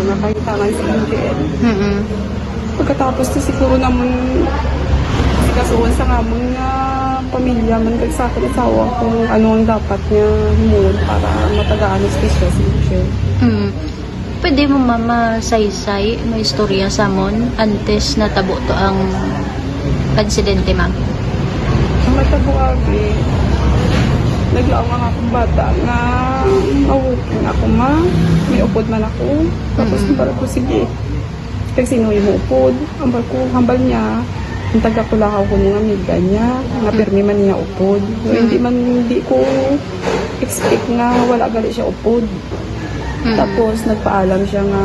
nga kahitangan si Angel. Mm. Pagkatapos to siguro naman sikasuhan sa ngamon nga pamilya man kag sa akin asawa kung ano ang dapat niya himuon para matagaan ang special si Angel. Mm. Pwede mo mama saysay may istorya sa mon antes na tabo to ang insidente ma'am. Ang matabuagi, naglaong ang akong bata nga mawukin ako may upod man ako. Tapos para ko sige, kag sino yung upod, ambal ko, hambal niya, ang taga ko lang ako mga amiga niya, nga pirmi man niya upod. So, hindi ko expect nga wala gali siya upod. Tapos nagpaalam siya nga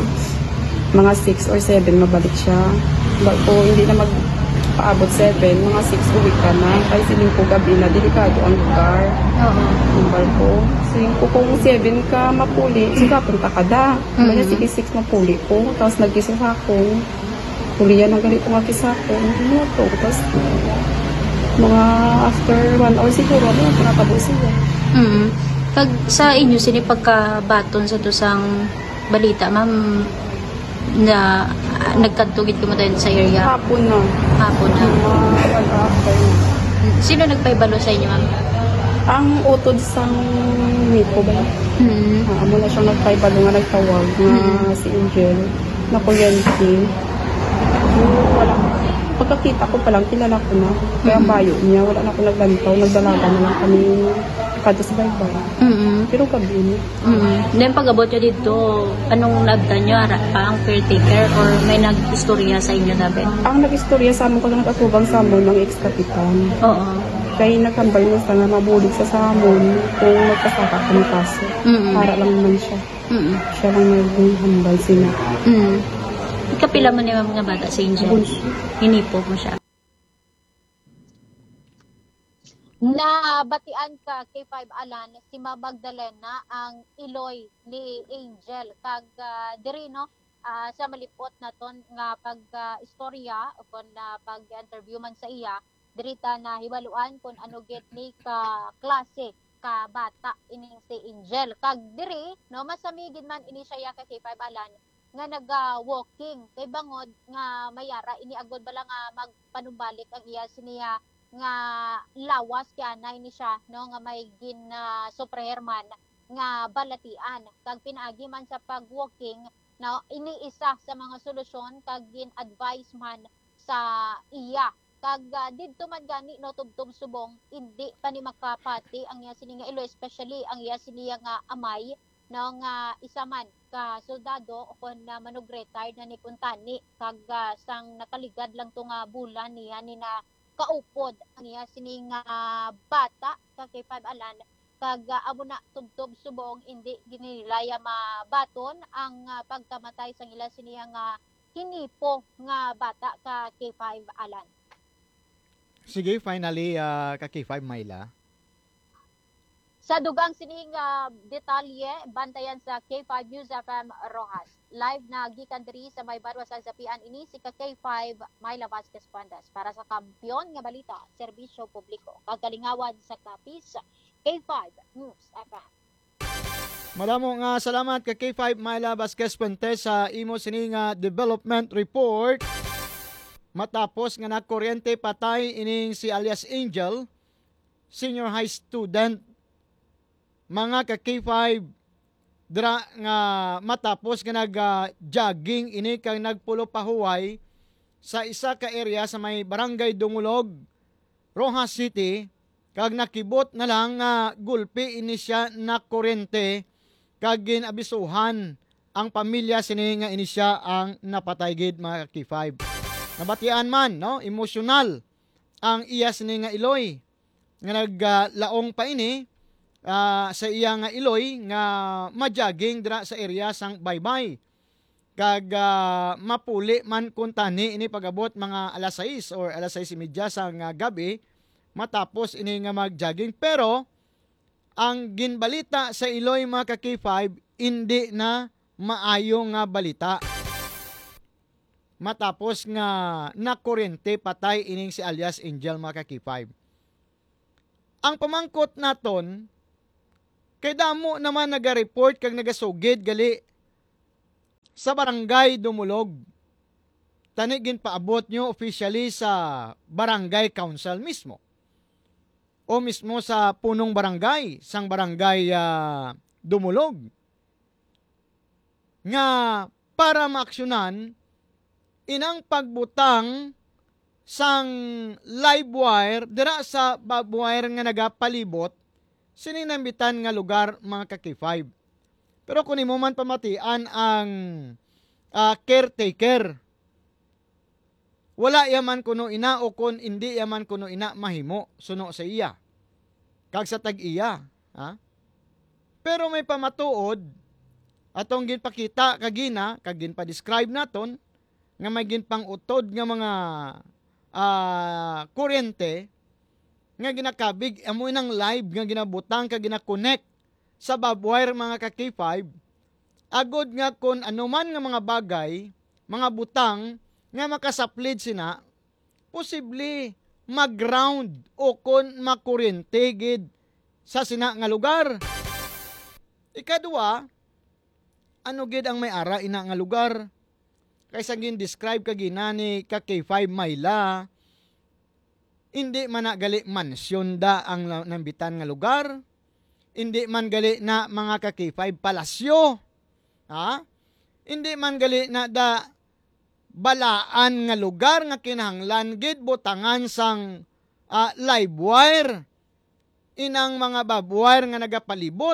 mga 6 or 7 mabalik siya. Bago hindi na magpaabot 7, mga 6 uwi ka na. Kaya siling ko gabi na delikado ang lugar. Oo. Numbal ko. Siling ko kung 7 ka mapuli, siga punta ka da. Kaya sige 6 mapuli ko. Tapos nagkisa sa ako. Puliyan ang ganito nga kisa ko. Ano to? Tapos mga after 1 hour siguro, pinatabo siya. Mm. Kag sa inyo sini pagkabaton sa tusang balita ma'am na nagkantugid ko mo tayo sa area Hapon na. hapon na. Mga 1 after na. Sino nagpaibalo sa inyo ma'am? Ang utod sang Miko ba? Mm. Amo na siyang nagpaibalo nga nagtawag nga si Angel na kuryente. Wala. Pagkakita ko pa lang, kilala ko na. Kaya bayo niya, wala na ako naglantaw. Nagdalaga na lang kami kada sa baybay. Pero gabi niya. Then pag-abot nyo dito, anong nagdan nyo? Pa ang caretaker or may nag-istorya sa inyo nabi? Ang nag-istorya sa amon ko lang nag-atubang sa amon ng ex-kapitan. Oo. Kaya nagkambal niya sa nga mabulig sa samon kung magkasaka kami kaso. Para lang naman siya. Siya lang nag-hambal sila. Kapila mo niya mga bata sa Angel? Bunso. Hinipo mo siya. Nabatian ka kay 5 Alan si Ma Magdalena ang iloy ni Angel kag diri no sa malipot naton nga pag istorya kon pag-interview man sa iya dirita na hibaluan kung ano gid ni ka klase ka bata ining si Angel kag diri no masamigid man ini siya kay 5 Alan nga naga-walking kay bangod nga mayara ini agod bala nga magpanumbalik ang iya siniya nga lawas kay anay ni siya no nga may gin superherman nga balatian kag pinaagi man sa pag-walking no iniisa sa mga solusyon kag gin advice man sa iya kag didto man gani no tubtob subong hindi pa ni makapati ang iya sini nga ilo especially ang iya sini nga amay no nga isa man ka soldado o kon manog retired na ni kuntani kag sang nakaligad lang to nga bulan niya ni na kaupod ang iya sini nga bata kag kay 5 Alan kag amo na tubtob subong hindi ginilaya mabaton ang pagkamatay sang ila sini nga hinipo nga bata ka kay 5 Alan. Sige, finally, ka K5 Myla. Sa dugang sining detalye, bantayan sa K5 News FM Rojas. Live na gikan diri sa may Barwa sa Zapian ini si K5 Myla Vasquez Pandas para sa Kampiyon nga Balita, Serbisyo Publiko. Kagalingawan sa Kapis, K5 News FM. Madamo nga salamat ka K5 Myla Vasquez Puentes sa imo sining development report. Matapos nga nagkuryente patay ining si alias Angel, senior high student. Mga ka K5 dra nga matapos nga nag-jogging ini kang nagpulo pahuway sa isa ka area sa may barangay Dungulog, Rojas City, kag nakibot na lang nga gulpi ini siya na kuryente kag ginabisuhan ang pamilya sini nga ini siya ang napatay gid mga K5. Nabatian man no, emosyonal ang iya sini nga iloy nga naglaong pa ini sa iya nga iloy nga majaging dira sa area sang baybay kag mapuli man kun tani ini pagabot mga alas 6 or alas 6:30 sang gabi matapos ini nga magjaging pero ang ginbalita sa iloy mga ka-K5 hindi na maayo nga balita matapos nga nakuryente patay ining si alias Angel mga ka-K5. Ang pamangkot naton kay damo naman naga-report kag nagasugid gali sa barangay Dumulog. Tanigin paabot nyo officially sa barangay council mismo. O mismo sa punong barangay, sang barangay Dumulog. Nga para maaksyonan inang pagbutang sang live wire dira sa barbed wire nga nagapalibot sininambitan nga lugar mga ka-K5. Pero kung imo man pamatian ang caretaker, wala yaman kuno ina o kun hindi yaman kuno ina mahimo suno sa iya kag sa tag-iya, ha? Pero may pamatuod atong ginpakita kagina kag ginpa-describe naton nga may ginpang utod nga mga kuryente nga ginakabig amo nang live nga ginabutang kag ginakonect sa barbed wire mga ka-K5 agod nga kun anuman nga mga bagay, mga butang nga makasaplid sina, posible mag-ground o kon makuryente gid sa sina nga lugar. Ikadua, ano gid ang may ara ina nga lugar? Kaysa gin-describe kagina ni ka-K5 Mayla, hindi man na gali mansyon da ang nambitan nga lugar, hindi man gali na mga ka-K5 palasyo, ha? Hindi man gali na da balaan nga lugar nga kinahanglan gid butangan sang live wire inang mga barbed wire nga nagapalibot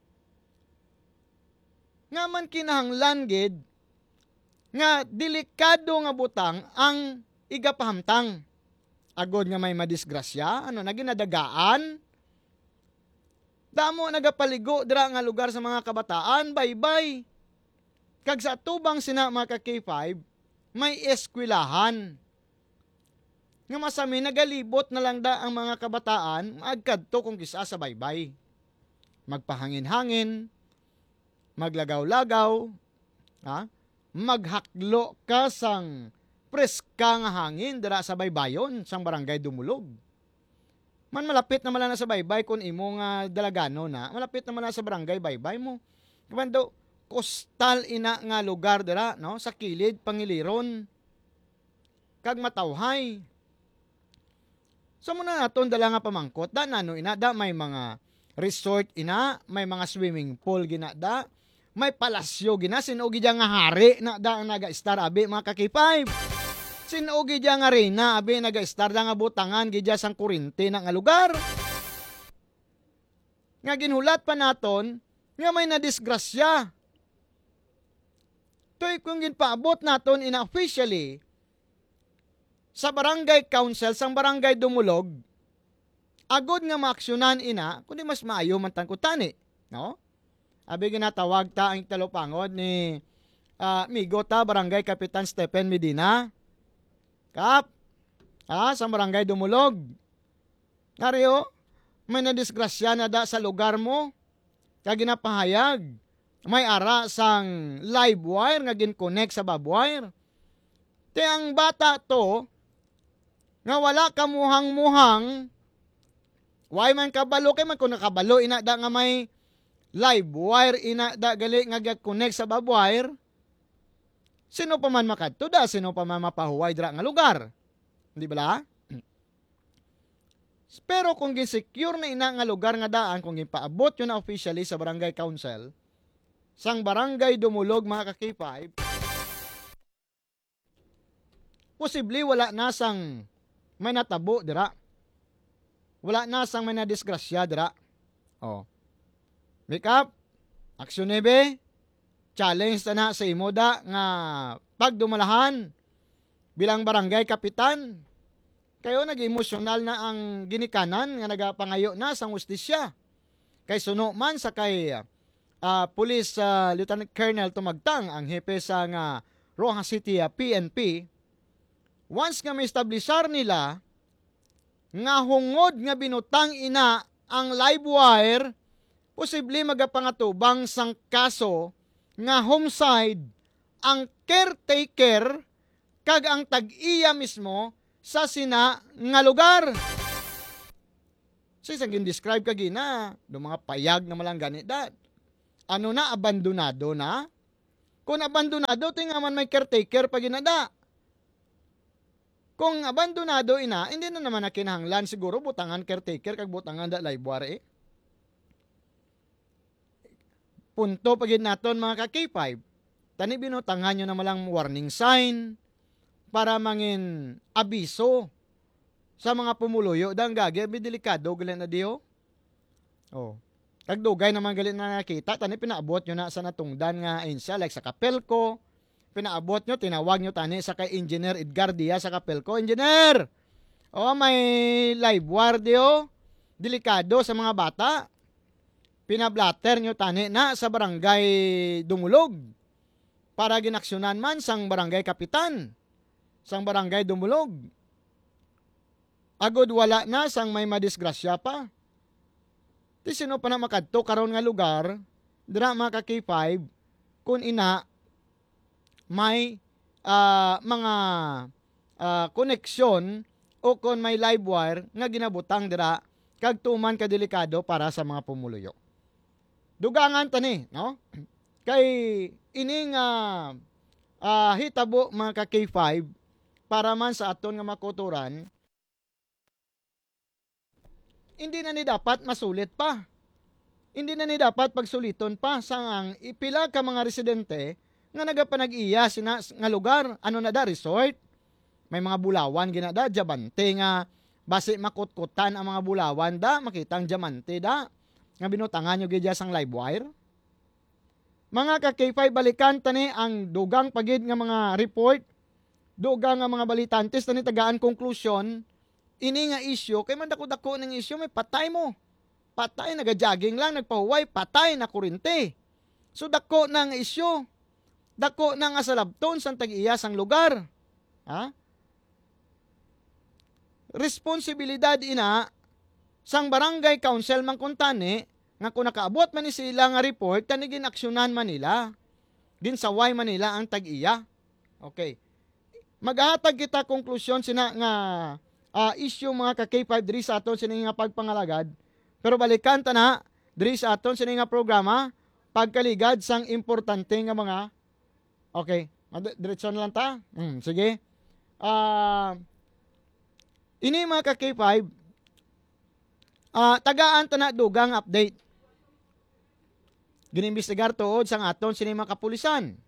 nga man kinahanglan gid nga delikado nga butang ang igapahamtang agod nga may madisgrasya naginadagaan damo nagapaligo dira nga lugar sa mga kabataan bye kag sa tubang sina mga ka-K5 may eskwelahan. Nga masami nagalibot na lang da ang mga kabataan agkadto kung kisa sa baybay. Magpahangin-hangin, maglagaw-lagaw, maghaklo ka sang preska nga hangin dira sa baybayon sang barangay Dumulog. Man malapit na mala na sa baybay kung imo nga dalagano na, malapit na mala sa barangay baybay mo. Kumando, coastal ina nga lugar dira no sa kilid pangiliron kag matawhay. So muna naton dala nga pamangkot da nano ina da may mga resort ina, may mga swimming pool gina da, may palasyo gina sinugi dia nga hari na da naga-star abi mga ka-K5. Sinugi dia nga reyna abi naga-star da nga butangan gidya sang kurente na nga lugar. Nga ginhulat pa naton nga may nadisgrasya. To'y kung ginpaabot naton ina-officially sa barangay council sang barangay Dumulog, agod nga maaksyonan ina, kundi mas maayo man tangkutani, no? Abi ginatawag ta ang talopangod ni migo ta barangay Kapitan Stephen Medina. Kap, sa barangay Dumulog. Karyo, may nadisgrasya na da sa lugar mo, kag ginapahayag. May ara sang live wire nga gin-connect sa barbed wire. Te ang bata to nga wala kamuhang-muhang why man kabalo kay man kun nakabalo ina da nga may live wire ina da gali nga gag-connect sa barbed wire. Sino pa man makadto da, sino pa man mapahuway dira nga lugar. Di ba? Pero kung gin-secure na ina nga lugar nga daan, kung gipaabot yun na officially sa barangay council, sang barangay Dumulog mga ka-K5, posible wala na sang may natabo dira. Wala na sang may nadisgrasya dira. Make up, aksyon nebe, challenge na sa imo da nga pagdumalahan bilang barangay kapitan. Kayo nag-emosyonal na ang ginikanan nga nagapangayo na sang hustisya. Kay suno man sa kay Police Lieutenant Colonel Tumagtang ang hepe sa nga Rojas City PNP, once nga may establisar nila nga hungod nga binutang ina ang live wire, posible magapangatubang sang kaso nga homicide ang caretaker kag ang tag-iya mismo sa sina nga lugar. So isang gin-describe kagina do mga payag na malang ganit dat. Ano na, abandonado na? Kung abandonado, tinga man may caretaker pag inada. Kung abandonado ina, hindi na naman na kinahanglan siguro butangan caretaker kag butangan da live wire. Punto pagid naton mga ka-K5. Tani binutangan nyo na malang warning sign para mangin abiso sa mga pumuluyo dang gagi bidelikado gali na diyo. Oh. Kagdugay naman gali na nakita tani pinaabot nyo na sa natungdan nga insya like sa Kapelco. Pinaabot nyo, tinawag nyo tani sa kay Engineer Edgar Diaz sa Kapelco. Engineer! O may live wire diyo. Delikado sa mga bata. Pinablatter nyo tani na sa barangay Dumulog. Para ginaksyonan man sang barangay kapitan. Sang barangay Dumulog. Agod wala na sang may madisgrasya pa. Ti sino pa na makadto karon nga lugar, dira mga ka-K5, kung ina may mga koneksyon o kung may live wire nga ginabutang dira kag tuman ka delikado para sa mga pumuluyo. Dugangan tani, no? Kay ining hitabo mga ka-K5 para man sa aton nga makuturan, hindi na ni dapat masulit pa. Hindi na ni dapat pagsuliton pa sang ipila ka mga residente nga nagapanag-iya sina nga lugar. Ano na da, resort? May mga bulawan ginada, diamante nga base makutkutan ang mga bulawan da, makitang diamante da. Nga binutangan nyo gidya sang live wire. Mga ka-K5 balikan tani ang dugang pagid nga mga report, dugang nga mga balitantes tani tagaan konklusyon. Ini nga issue, kay man dako-dako ng issue, may patay mo. Patay, nagajogging lang, nagpahuway, patay na kurente. So dako na nga issue. Dako na nga sa labton, sang tag-iya sang lugar. Ha? Responsibilidad ina, sang barangay council man kuntani, nga kung nakaabot man ni sila nga report, tani ginaksyonan man nila. Ginsaway man nila ang tag-iya. Okay. Maghatag kita konklusyon sina nga issue mga ka-K5 diri sa aton sini nga pagpangalagad. Pero balikan ta na diri sa aton sini nga programa pagkaligad sang importante nga mga okay, diretso na lang ta. Sige. Ini mga ka-K5 tagaan ta na dugang update. Ginimbestigar tuod sang aton sini mga kapulisan.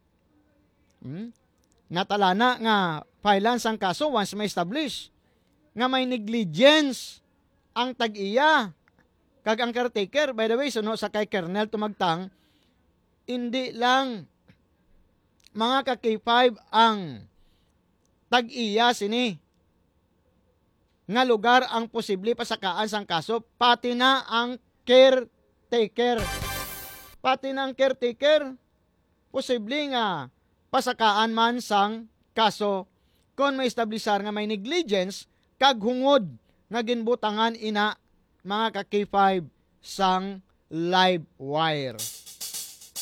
Natalana nga filean sang kaso once may establish nga may negligence ang tag-iya kag ang caretaker. By the way, suno sa kay Kernel tumagtang, hindi lang mga ka-K5 ang tag-iya sini nga lugar ang posible pasakaan sang kaso, pati na ang caretaker. Pati na ang caretaker posible nga pasakaan man sang kaso kung may establisar nga may negligence kag hungod nga ginbutangan ina mga ka-K5 sang live wire.